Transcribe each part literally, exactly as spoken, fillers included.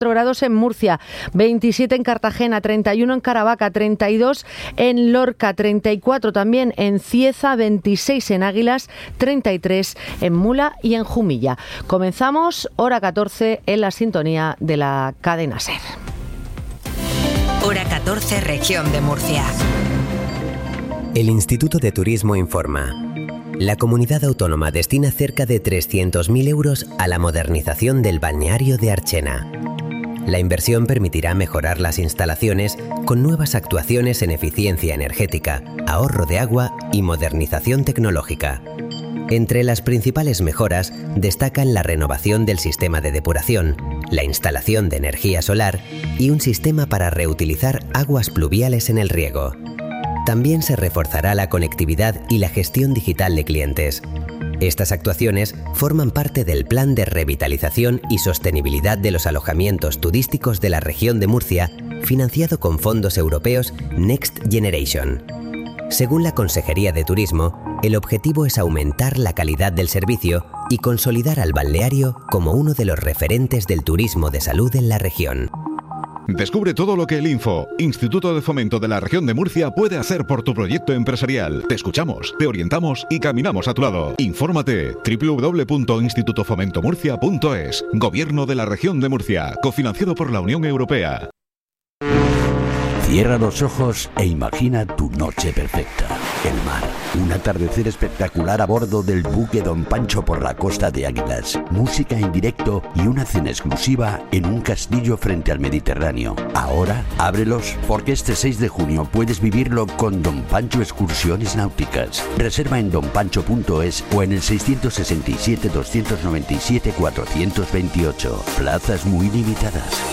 grados en Murcia, veintisiete en Cartagena, treinta y uno en Caravaca, treinta y dos en Lorca, treinta y cuatro también en Cieza, veintiséis en Águilas, treinta y tres en Mula y en Jumilla. Comenzamos, hora catorce, en la sintonía de la cadena SER. Hora catorce, región de Murcia. El Instituto de Turismo informa. La comunidad autónoma destina cerca de trescientos mil euros a la modernización del balneario de Archena. La inversión permitirá mejorar las instalaciones con nuevas actuaciones en eficiencia energética, ahorro de agua y modernización tecnológica. Entre las principales mejoras destacan la renovación del sistema de depuración, la instalación de energía solar y un sistema para reutilizar aguas pluviales en el riego. También se reforzará la conectividad y la gestión digital de clientes. Estas actuaciones forman parte del Plan de Revitalización y Sostenibilidad de los Alojamientos Turísticos de la región de Murcia, financiado con fondos europeos Next Generation. Según la Consejería de Turismo, el objetivo es aumentar la calidad del servicio y consolidar al balneario como uno de los referentes del turismo de salud en la región. Descubre todo lo que el Info, Instituto de Fomento de la Región de Murcia, puede hacer por tu proyecto empresarial. Te escuchamos, te orientamos y caminamos a tu lado. Infórmate doble u doble u doble u punto instituto fomento murcia punto es. Gobierno de la Región de Murcia, cofinanciado por la Unión Europea. Cierra los ojos e imagina tu noche perfecta. El mar, un atardecer espectacular a bordo del buque Don Pancho por la costa de Águilas, música en directo y una cena exclusiva en un castillo frente al Mediterráneo. Ahora, ábrelos porque este seis de junio puedes vivirlo con Don Pancho Excursiones Náuticas. Reserva en don pancho punto es o en el seiscientos sesenta y siete, doscientos noventa y siete, cuatrocientos veintiocho. Plazas muy limitadas.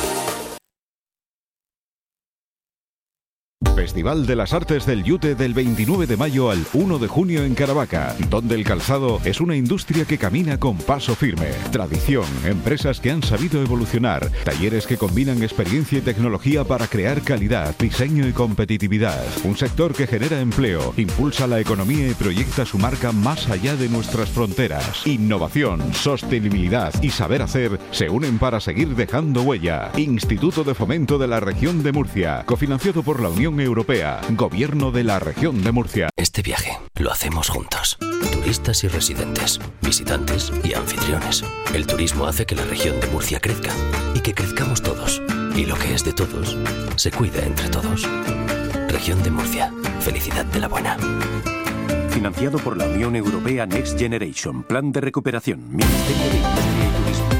Festival de las Artes del Yute del veintinueve de mayo al uno de junio en Caravaca, donde el calzado es una industria que camina con paso firme. Tradición, empresas que han sabido evolucionar, talleres que combinan experiencia y tecnología para crear calidad, diseño y competitividad. Un sector que genera empleo, impulsa la economía y proyecta su marca más allá de nuestras fronteras. Innovación, sostenibilidad y saber hacer se unen para seguir dejando huella. Instituto de Fomento de la Región de Murcia, cofinanciado por la Unión Europea, Gobierno de la Región de Murcia. Este viaje lo hacemos juntos. Turistas y residentes, visitantes y anfitriones. El turismo hace que la región de Murcia crezca y que crezcamos todos. Y lo que es de todos, se cuida entre todos. Región de Murcia. Felicidad de la buena. Financiado por la Unión Europea Next Generation. Plan de recuperación. Ministerio de Industria y Turismo.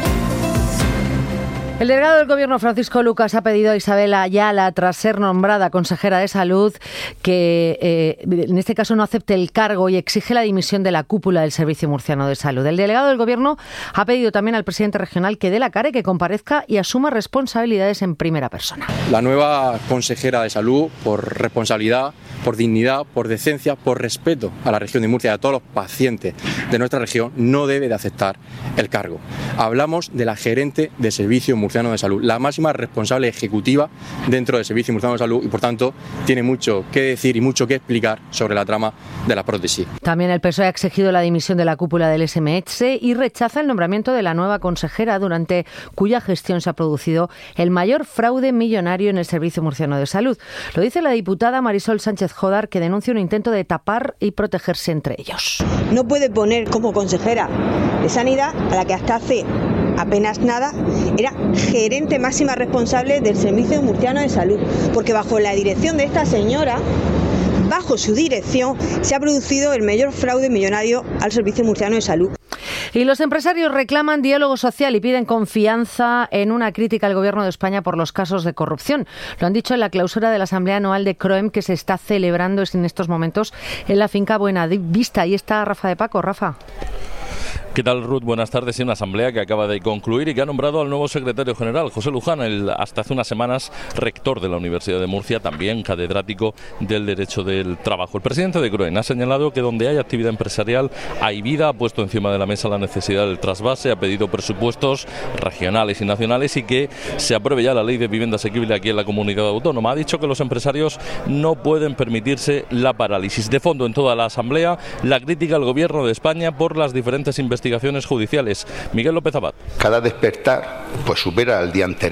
El delegado del Gobierno, Francisco Lucas, ha pedido a Isabel Ayala, tras ser nombrada consejera de Salud, que eh, en este caso no acepte el cargo y exige la dimisión de la cúpula del Servicio Murciano de Salud. El delegado del Gobierno ha pedido también al presidente regional que dé la cara y que comparezca y asuma responsabilidades en primera persona. La nueva consejera de Salud, por responsabilidad, por dignidad, por decencia, por respeto a la región de Murcia y a todos los pacientes de nuestra región, no debe de aceptar el cargo. Hablamos de la gerente de Servicio Murciano de Salud, la máxima responsable ejecutiva dentro del Servicio Murciano de Salud y, por tanto, tiene mucho que decir y mucho que explicar sobre la trama de la prótesis. También el P S O E ha exigido la dimisión de la cúpula del S M H y rechaza el nombramiento de la nueva consejera, durante cuya gestión se ha producido el mayor fraude millonario en el Servicio Murciano de Salud. Lo dice la diputada Marisol Sánchez Jodar, que denuncia un intento de tapar y protegerse entre ellos. No puede poner como consejera de Sanidad a la que hasta hace apenas nada era gerente máxima responsable del Servicio Murciano de Salud, porque bajo la dirección de esta señora, bajo su dirección, se ha producido el mayor fraude millonario al Servicio Murciano de Salud. Y los empresarios reclaman diálogo social y piden confianza en una crítica al Gobierno de España por los casos de corrupción. Lo han dicho en la clausura de la Asamblea Anual de CROEM, que se está celebrando en estos momentos en la finca Buenavista. Ahí está Rafa de Paco. Rafa. ¿Qué tal, Ruth? Buenas tardes. Y una asamblea que acaba de concluir y que ha nombrado al nuevo secretario general, José Luján, el hasta hace unas semanas rector de la Universidad de Murcia, también catedrático del Derecho del Trabajo. El presidente de CROEM ha señalado que donde hay actividad empresarial hay vida, ha puesto encima de la mesa la necesidad del trasvase, ha pedido presupuestos regionales y nacionales y que se apruebe ya la ley de vivienda asequible aquí en la comunidad autónoma. Ha dicho que los empresarios no pueden permitirse la parálisis. De fondo, en toda la asamblea, la crítica al Gobierno de España por las diferentes investigaciones investigaciones judiciales. Miguel López Abad. Cada despertar pues supera al día anterior.